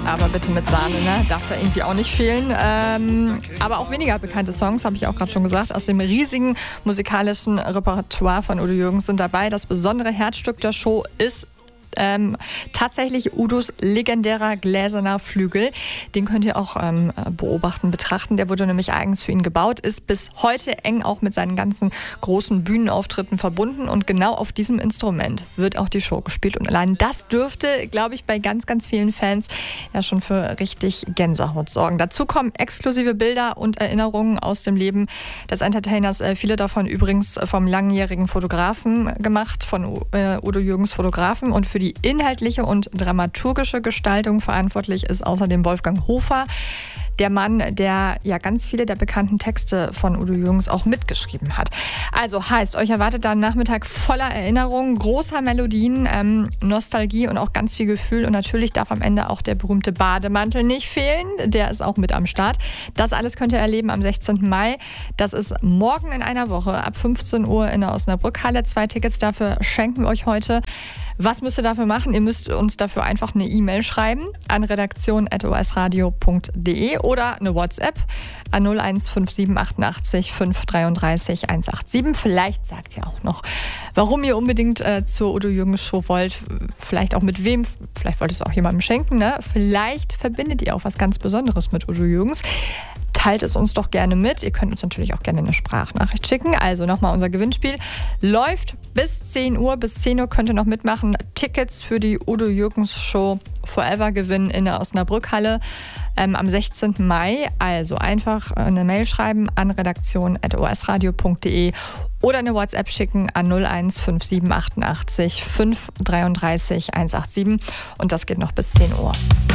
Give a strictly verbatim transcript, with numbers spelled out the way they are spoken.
aber bitte mit Sahne, ne? Darf da irgendwie auch nicht fehlen. Ähm, aber auch weniger bekannte Songs, habe ich auch gerade schon gesagt, aus dem riesigen musikalischen Repertoire von Udo Jürgens sind dabei. Das besondere Herzstück der Show ist Ähm, tatsächlich Udos legendärer gläserner Flügel. Den könnt ihr auch ähm, beobachten, betrachten. Der wurde nämlich eigens für ihn gebaut, ist bis heute eng auch mit seinen ganzen großen Bühnenauftritten verbunden und genau auf diesem Instrument wird auch die Show gespielt. Und allein das dürfte, glaube ich, bei ganz, ganz vielen Fans ja schon für richtig Gänsehaut sorgen. Dazu kommen exklusive Bilder und Erinnerungen aus dem Leben des Entertainers. Äh, viele davon übrigens vom langjährigen Fotografen gemacht, von äh, Udo Jürgens Fotografen. Und für die inhaltliche und dramaturgische Gestaltung verantwortlich ist außerdem Wolfgang Hofer, der Mann, der ja ganz viele der bekannten Texte von Udo Jürgens auch mitgeschrieben hat. Also heißt, euch erwartet da ein Nachmittag voller Erinnerungen, großer Melodien, ähm, Nostalgie und auch ganz viel Gefühl. Und natürlich darf am Ende auch der berühmte Bademantel nicht fehlen. Der ist auch mit am Start. Das alles könnt ihr erleben am sechzehnten Mai. Das ist morgen in einer Woche ab fünfzehn Uhr in der Osnabrückhalle. Zwei Tickets dafür schenken wir euch heute. Was müsst ihr dafür machen? Ihr müsst uns dafür einfach eine E-Mail schreiben an redaktion at osradio punkt de oder eine WhatsApp an null eins fünf sieben achtundachtzig fünf dreiunddreißig hundertsiebenundachtzig. Vielleicht sagt ihr auch noch, warum ihr unbedingt äh, zur Udo Jürgens Show wollt. Vielleicht auch mit wem. Vielleicht wollt ihr es auch jemandem schenken. Ne? Vielleicht verbindet ihr auch was ganz Besonderes mit Udo Jürgens. Teilt es uns doch gerne mit. Ihr könnt uns natürlich auch gerne eine Sprachnachricht schicken. Also nochmal unser Gewinnspiel läuft bis zehn Uhr. Bis zehn Uhr könnt ihr noch mitmachen. Tickets für die Udo Jürgens Show Forever gewinnen in der Osnabrückhalle ähm, am sechzehnten Mai. Also einfach eine Mail schreiben an redaktion at osradio punkt de oder eine WhatsApp schicken an null eins fünf sieben achtundachtzig fünf dreiunddreißig hundertsiebenundachtzig. Und das geht noch bis zehn Uhr.